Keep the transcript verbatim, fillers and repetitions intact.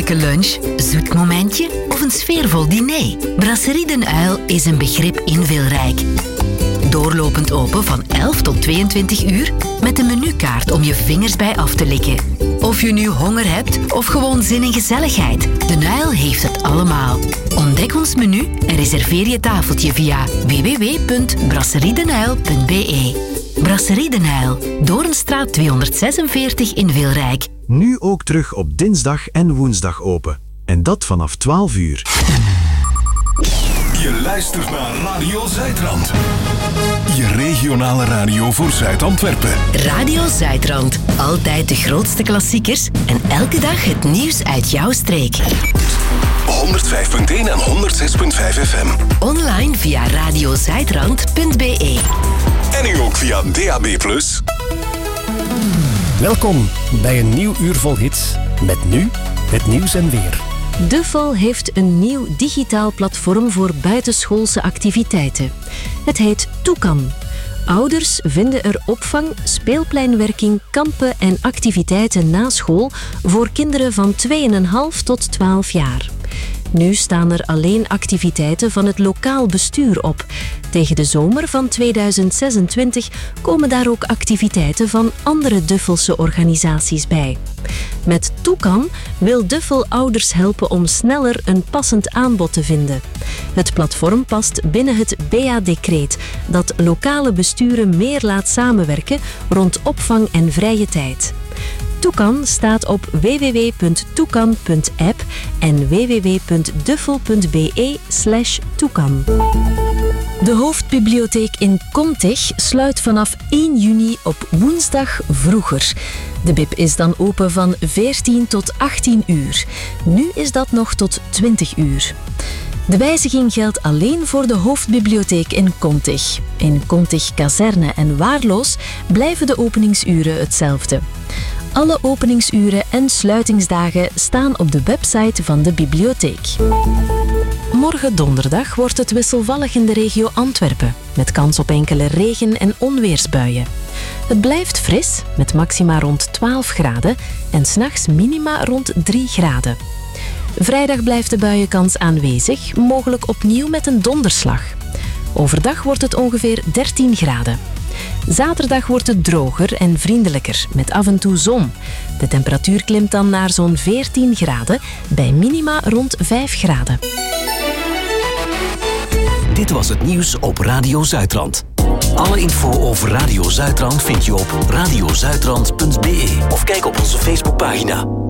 heerlijke lunch, zoet momentje of een sfeervol diner? Brasserie Den Uil is een begrip in Wilrijk. Doorlopend open van elf tot tweeëntwintig uur met een menukaart om je vingers bij af te likken. Of je nu honger hebt of gewoon zin in gezelligheid, Den Uil heeft het allemaal. Ontdek ons menu en reserveer je tafeltje via w w w punt brasseriedenuil punt b e. Brasserie Den Uil, Doornstraat tweehonderdzesenveertig in Wilrijk. Nu ook terug op dinsdag en woensdag open. En dat vanaf twaalf uur. Je luistert naar Radio Zuidrand. Je regionale radio voor Zuid-Antwerpen. Radio Zuidrand. Altijd de grootste klassiekers en elke dag het nieuws uit jouw streek. honderdvijf punt één en honderdzes punt vijf F M. Online via radiozuidrand punt b e. En nu ook via D A B plus. Welkom bij een nieuw uur vol hits. Met nu het nieuws en weer. Duffel heeft een nieuw digitaal platform voor buitenschoolse activiteiten. Het heet Toekan. Ouders vinden er opvang, speelpleinwerking, kampen en activiteiten na school voor kinderen van twee komma vijf tot twaalf jaar. Nu staan er alleen activiteiten van het lokaal bestuur op. Tegen de zomer van tweeduizend zesentwintig komen daar ook activiteiten van andere Duffelse organisaties bij. Met Toekan wil Duffel ouders helpen om sneller een passend aanbod te vinden. Het platform past binnen het B A-decreet dat lokale besturen meer laat samenwerken rond opvang en vrije tijd. Toekan staat op w w w punt toekan punt app en w w w punt duffel punt b e slash toekan. De hoofdbibliotheek in Contig sluit vanaf één juni op woensdag vroeger. De bib is dan open van veertien tot achttien uur. Nu is dat nog tot twintig uur. De wijziging geldt alleen voor de hoofdbibliotheek in Contig. In Contig Kazerne en Waarloos blijven de openingsuren hetzelfde. Alle openingsuren en sluitingsdagen staan op de website van de bibliotheek. Morgen donderdag wordt het wisselvallig in de regio Antwerpen, met kans op enkele regen- en onweersbuien. Het blijft fris, met maxima rond twaalf graden en 's nachts minima rond drie graden. Vrijdag blijft de buienkans aanwezig, mogelijk opnieuw met een donderslag. Overdag wordt het ongeveer dertien graden. Zaterdag wordt het droger en vriendelijker, met af en toe zon. De temperatuur klimt dan naar zo'n veertien graden, bij minima rond vijf graden. Dit was het nieuws op Radio Zuidrand. Alle info over Radio Zuidrand vind je op radiozuidrand punt b e of kijk op onze Facebookpagina.